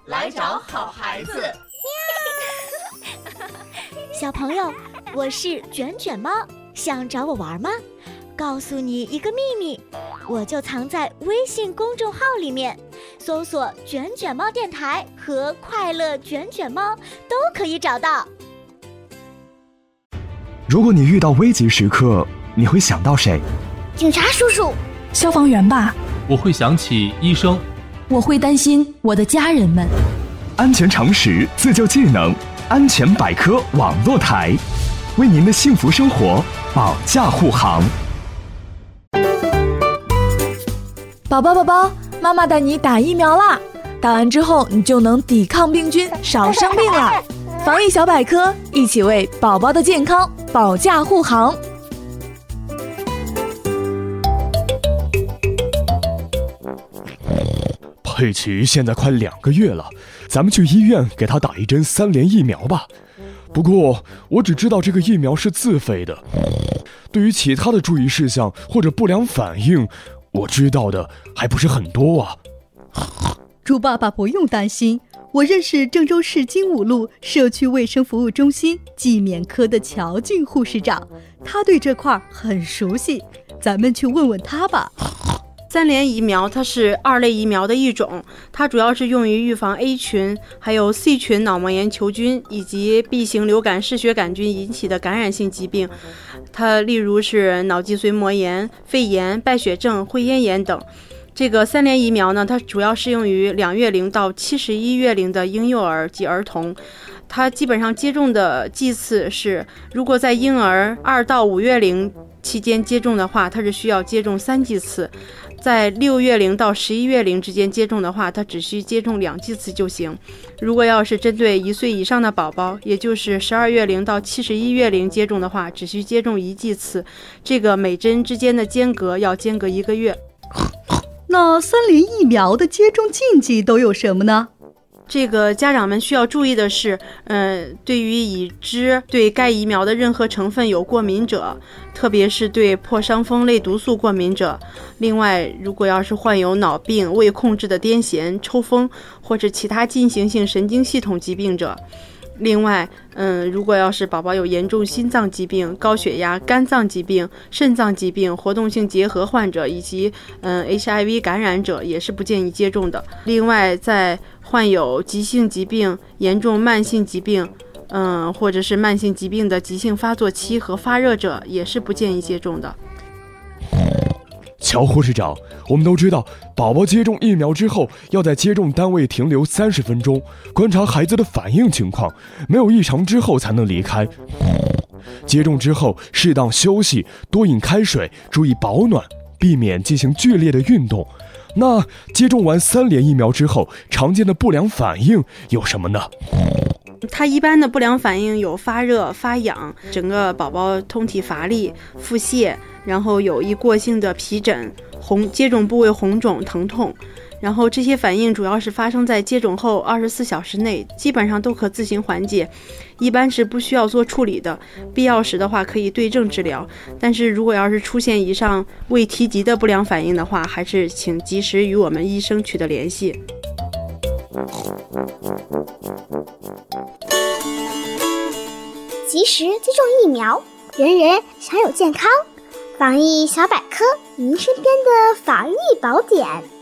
来找好孩子。 小朋友，我是卷卷猫，想找我玩吗？告诉你一个秘密，我就藏在微信公众号里面，搜索卷卷猫电台和快乐卷卷猫都可以找到。 如果你遇到危急时刻，你会想到谁？ 警察叔叔。 消防员吧。 我会想起医生。 我会担心我的家人们。 安全常识，自救技能，安全百科网络台，为您的幸福生活保驾护航。 宝宝，妈妈带你打疫苗啦！打完之后，你就能抵抗病菌，少生病了。防疫小百科，一起为宝宝的健康保驾护航。 佩奇现在快2个月了，咱们去医院给他打一针3联疫苗吧。不过我只知道这个疫苗是自费的，对于其他的注意事项或者不良反应，我知道的还不是很多啊。 猪爸爸不用担心，我认识郑州市金武路社区卫生服务中心季免科的乔静护士长，他对这块很熟悉，咱们去问问他吧。 3联疫苗它是2类疫苗的一种，它主要是用于预防 A 群还有 C 群脑膜炎球菌以及 B 型流感嗜血杆菌引起的感染性疾病，它例如是脑脊髓膜炎、肺炎、败血症、会咽炎等。这个3联疫苗呢，它主要适用于2月龄到71月龄的婴幼儿及儿童。它基本上接种的剂次是，如果在婴儿2到5月龄期间接种的话，它是需要接种3剂次；在6月龄到11月龄之间接种的话，它只需接种2剂次就行。如果要是针对1岁以上的宝宝，也就是12月龄到71月龄接种的话，只需接种1剂次，这个每针之间的间隔要间隔1个月。 那3联疫苗的接种禁忌都有什么呢？ 这个家长们需要注意的是，对于已知对该疫苗的任何成分有过敏者，特别是对破伤风类毒素过敏者。另外，如果要是患有脑病、未控制的癫痫、抽风或者其他进行性神经系统疾病者。另外，如果要是宝宝有严重心脏疾病、高血压、肝脏疾病、肾脏疾病、活动性结核患者以及HIV 感染者也是不建议接种的。另外，在患有急性疾病、严重慢性疾病，或者是慢性疾病的急性发作期和发热者也是不建议接种的。 乔护士长，我们都知道，宝宝接种疫苗之后要在接种单位停留30分钟，观察孩子的反应情况，没有异常之后才能离开。接种之后适当休息，多饮开水，注意保暖，避免进行剧烈的运动。那接种完3联疫苗之后，常见的不良反应有什么呢？ 它一般的不良反应有发热、发痒，整个宝宝通体乏力、腹泻，然后有一过性的皮疹、接种部位红肿、疼痛。然后这些反应主要是发生在接种后24小时内，基本上都可自行缓解，一般是不需要做处理的，必要时的话可以对症治疗。但是如果要是出现以上未提及的不良反应的话，还是请及时与我们医生取得联系。 及时接种疫苗，人人享有健康。防疫小百科，您身边的防疫宝典。